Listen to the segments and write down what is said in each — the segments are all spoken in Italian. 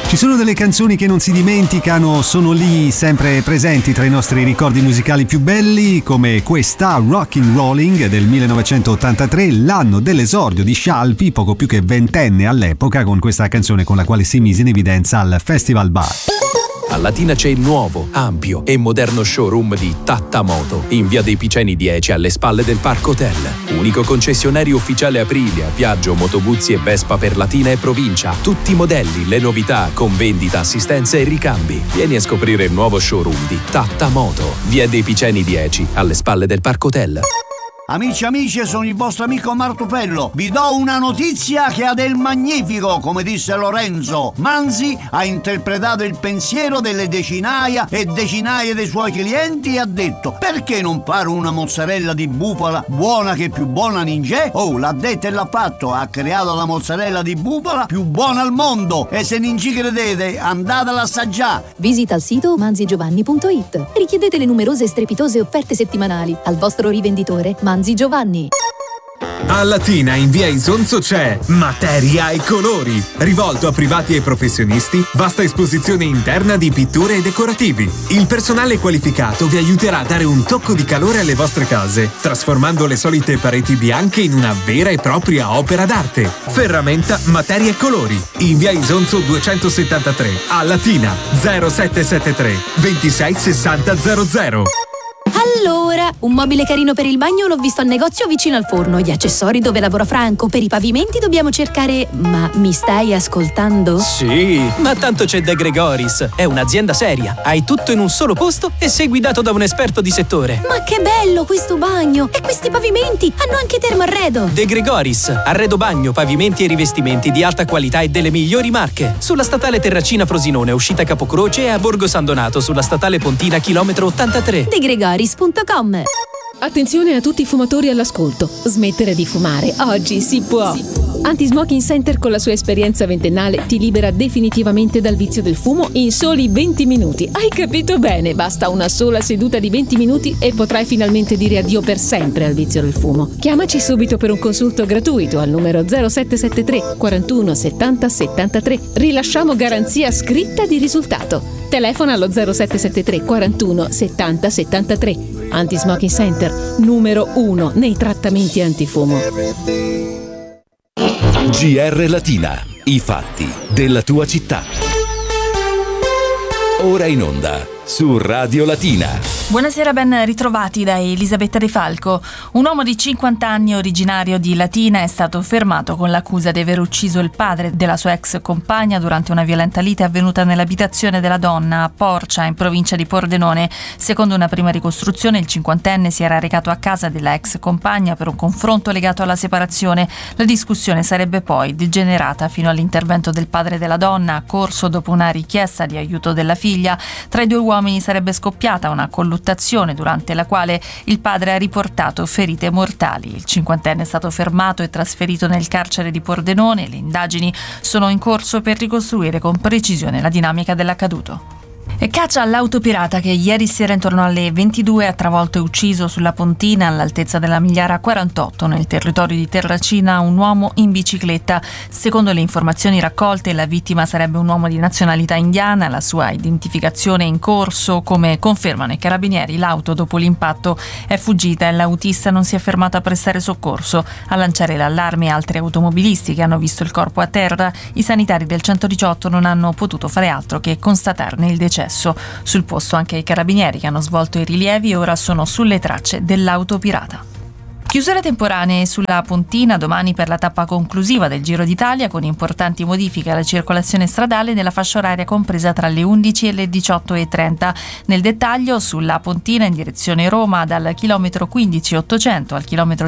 Ci sono delle canzoni che non si dimenticano, sono lì sempre presenti tra i nostri ricordi musicali più belli, come questa Rockin' Rolling del 1983, l'anno dell'esordio di Scialpi, poco più che ventenne all'epoca, con questa canzone con la quale si mise in evidenza al Festival Bar. A Latina c'è il nuovo, ampio e moderno showroom di Tattamoto in via dei Piceni 10 alle spalle del Parco Hotel. Unico concessionario ufficiale Aprilia, Piaggio, Moto Guzzi e Vespa per Latina e provincia. Tutti i modelli, le novità, con vendita, assistenza e ricambi. Vieni a scoprire il nuovo showroom di Tattamoto, via dei Piceni 10 alle spalle del Parco Hotel. Amici, sono il vostro amico Martupello. Vi do una notizia che ha del magnifico, come disse Lorenzo. Manzi ha interpretato il pensiero delle decinaia e decinaia dei suoi clienti e ha detto: perché non fare una mozzarella di bufala buona che più buona ninjè? Oh, l'ha detto e l'ha fatto. Ha creato la mozzarella di bufala più buona al mondo. E se non ci credete, andatela a assaggiare. Visita il sito manzigiovanni.it. Richiedete le numerose e strepitose offerte settimanali al vostro rivenditore Manzi Giovanni. A Latina in via Isonzo c'è Materia e Colori, rivolto a privati e professionisti, vasta esposizione interna di pitture e decorativi. Il personale qualificato vi aiuterà a dare un tocco di calore alle vostre case, trasformando le solite pareti bianche in una vera e propria opera d'arte. Ferramenta Materia e Colori, in via Isonzo 273, a Latina 0773 26 60 00. Allora, un mobile carino per il bagno l'ho visto al negozio vicino al forno. Gli accessori dove lavora Franco. Per i pavimenti dobbiamo cercare... Ma mi stai ascoltando? Sì, ma tanto c'è De Gregoris. È un'azienda seria. Hai tutto in un solo posto e sei guidato da un esperto di settore. Ma che bello questo bagno! E questi pavimenti hanno anche termoarredo. De Gregoris, arredo bagno, pavimenti e rivestimenti di alta qualità e delle migliori marche. Sulla statale Terracina Frosinone, uscita Capocroce, e a Borgo San Donato, sulla statale Pontina, chilometro 83. DeGregoris.com. Attenzione a tutti i fumatori all'ascolto. Smettere di fumare oggi si può. Anti-Smoking Center, con la sua esperienza ventennale, ti libera definitivamente dal vizio del fumo in soli 20 minuti. Hai capito bene? Basta una sola seduta di 20 minuti e potrai finalmente dire addio per sempre al vizio del fumo. Chiamaci subito per un consulto gratuito al numero 0773 41 70 73. Rilasciamo garanzia scritta di risultato. Telefona allo 0773 41 70 73. Anti-Smoking Center, numero 1 nei trattamenti antifumo. GR Latina, i fatti della tua città. Ora in onda su Radio Latina. Buonasera, ben ritrovati da Elisabetta De Falco. Un uomo di 50 anni originario di Latina è stato fermato con l'accusa di aver ucciso il padre della sua ex compagna durante una violenta lite avvenuta nell'abitazione della donna a Porcia, in provincia di Pordenone. Secondo una prima ricostruzione, il cinquantenne si era recato a casa della ex compagna per un confronto legato alla separazione. La discussione sarebbe poi degenerata fino all'intervento del padre della donna, accorso dopo una richiesta di aiuto della figlia. Tra i due uomini sarebbe scoppiata una colluttazione durante la quale il padre ha riportato ferite mortali. Il cinquantenne è stato fermato e trasferito nel carcere di Pordenone. Le indagini sono in corso per ricostruire con precisione la dinamica dell'accaduto. E caccia all'autopirata che ieri sera intorno alle 22 ha travolto e ucciso sulla Pontina all'altezza della Migliara 48 nel territorio di Terracina un uomo in bicicletta. Secondo le informazioni raccolte, la vittima sarebbe un uomo di nazionalità indiana. La sua identificazione è in corso. Come confermano i carabinieri, l'auto dopo l'impatto è fuggita e l'autista non si è fermato a prestare soccorso. A lanciare l'allarme altri automobilisti che hanno visto il corpo a terra. I sanitari del 118 non hanno potuto fare altro che constatarne il decesso. Sul posto anche i carabinieri che hanno svolto i rilievi e ora sono sulle tracce dell'autopirata. Chiusure temporanee sulla Pontina domani per la tappa conclusiva del Giro d'Italia, con importanti modifiche alla circolazione stradale nella fascia oraria compresa tra le 11 e le 18:30. Nel dettaglio, sulla Pontina in direzione Roma dal chilometro 15,800 al chilometro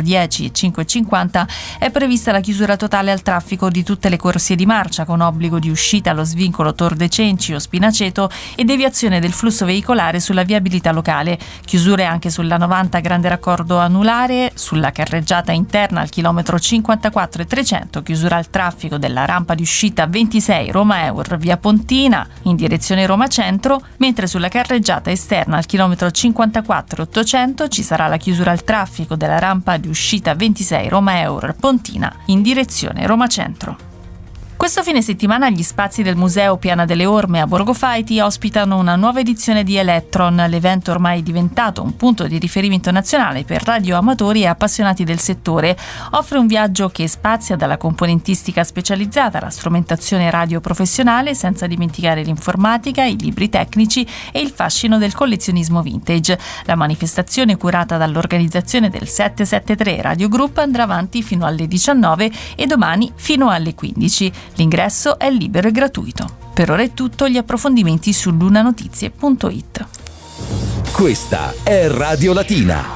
10,550 è prevista la chiusura totale al traffico di tutte le corsie di marcia, con obbligo di uscita allo svincolo Tor de Cenci o Spinaceto e deviazione del flusso veicolare sulla viabilità locale. Chiusure anche sulla 90 grande raccordo anulare, sulla carreggiata interna al chilometro 54,300, chiusura al traffico della rampa di uscita 26 Roma Eur via Pontina in direzione Roma Centro, mentre sulla carreggiata esterna al chilometro 54,800 ci sarà la chiusura al traffico della rampa di uscita 26 Roma Eur Pontina in direzione Roma Centro. Questo fine settimana gli spazi del Museo Piana delle Orme a Borgo Faiti ospitano una nuova edizione di Electron, l'evento ormai diventato un punto di riferimento nazionale per radioamatori e appassionati del settore. Offre un viaggio che spazia dalla componentistica specializzata alla strumentazione radio professionale, senza dimenticare l'informatica, i libri tecnici e il fascino del collezionismo vintage. La manifestazione, curata dall'organizzazione del 773 Radio Group, andrà avanti fino alle 19 e domani fino alle 15. L'ingresso è libero e gratuito. Per ora è tutto, gli approfondimenti su lunanotizie.it. Questa è Radio Latina.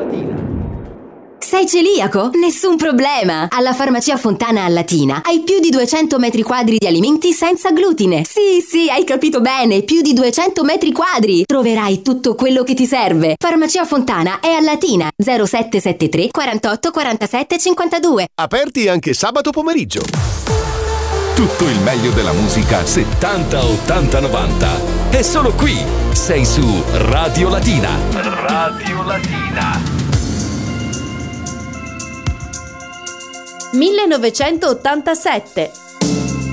Sei celiaco? Nessun problema! Alla Farmacia Fontana a Latina hai più di 200 metri quadri di alimenti senza glutine. Sì, hai capito bene, più di 200 metri quadri! Troverai tutto quello che ti serve. Farmacia Fontana è a Latina, 0773 48 47 52. Aperti anche sabato pomeriggio. Tutto il meglio della musica 70, 80, 90. È solo qui. Sei su Radio Latina. Radio Latina. 1987.